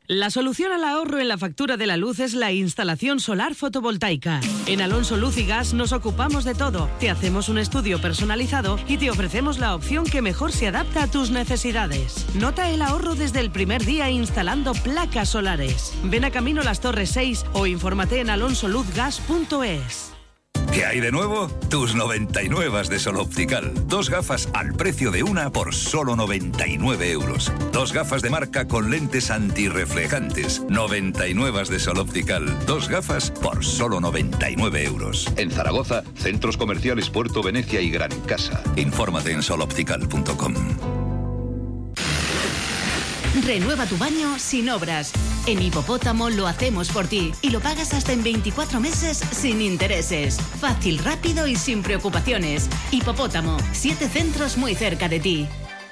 La solución al ahorro en la factura de la luz es la instalación solar fotovoltaica. En Alonso Luz y Gas nos ocupamos de todo. Te hacemos un estudio personalizado y te ofrecemos la opción que mejor se adapta a tus necesidades. Nota el ahorro desde el primer día instalando placas solares. Ven a Camino Las Torres 6 o infórmate en alonsoluzgas.es. ¿Qué hay de nuevo? Tus 99 de Sol Optical. 2 gafas al precio de una por solo 99 euros. 2 gafas de marca con lentes antirreflejantes. 99 de Sol Optical. 2 gafas por solo 99 euros. En Zaragoza, centros comerciales Puerto Venecia y Gran Casa. Infórmate en soloptical.com. Renueva tu baño sin obras. En Hipopótamo lo hacemos por ti y lo pagas hasta en 24 meses sin intereses. Fácil, rápido y sin preocupaciones. Hipopótamo, 7 centros muy cerca de ti.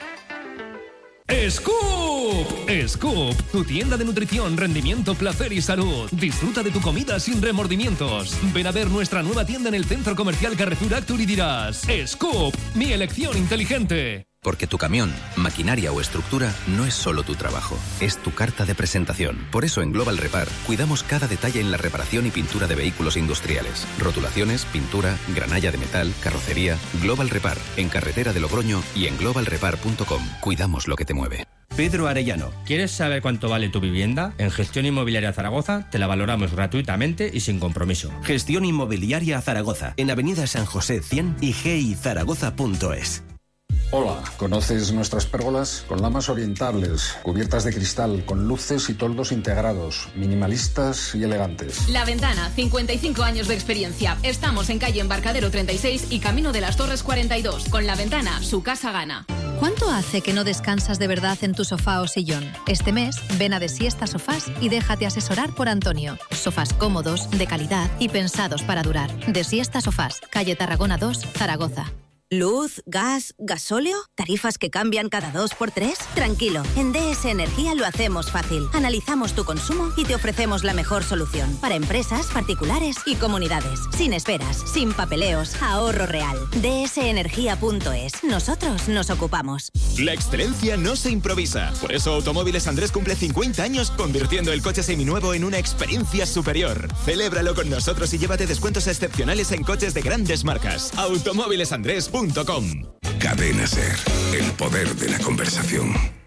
¡Scoop! ¡Scoop! Tu tienda de nutrición, rendimiento, placer y salud. Disfruta de tu comida sin remordimientos. Ven a ver nuestra nueva tienda en el Centro Comercial Carrefour Actur y dirás: ¡Scoop! Mi elección inteligente. Porque tu camión, maquinaria o estructura no es solo tu trabajo, es tu carta de presentación. Por eso en Global Repar cuidamos cada detalle en la reparación y pintura de vehículos industriales. Rotulaciones, pintura, granalla de metal, carrocería. Global Repar, en Carretera de Logroño y en globalrepar.com. Cuidamos lo que te mueve. Pedro Arellano. ¿Quieres saber cuánto vale tu vivienda? En Gestión Inmobiliaria Zaragoza te la valoramos gratuitamente y sin compromiso. Gestión Inmobiliaria Zaragoza, en Avenida San José 100 y gizaragoza.es. Hola, ¿conoces nuestras pérgolas? Con lamas orientales, cubiertas de cristal, con luces y toldos integrados, minimalistas y elegantes. La Ventana, 55 años de experiencia. Estamos en calle Embarcadero 36 y Camino de las Torres 42. Con La Ventana, su casa gana. ¿Cuánto hace que no descansas de verdad en tu sofá o sillón? Este mes, ven a Desiesta Sofás y déjate asesorar por Antonio. Sofás cómodos, de calidad y pensados para durar. Desiesta Sofás, calle Tarragona 2, Zaragoza. ¿Luz, gas, gasóleo? ¿Tarifas que cambian cada 2x3? Tranquilo, en DS Energía lo hacemos fácil. Analizamos tu consumo y te ofrecemos la mejor solución para empresas, particulares y comunidades. Sin esperas, sin papeleos, ahorro real. dsenergia.es. Nosotros nos ocupamos. La excelencia no se improvisa. Por eso Automóviles Andrés cumple 50 años convirtiendo el coche seminuevo en una experiencia superior. Celébralo con nosotros y llévate descuentos excepcionales en coches de grandes marcas. Automóvilesandrés.com. Cadena Ser, el poder de la conversación.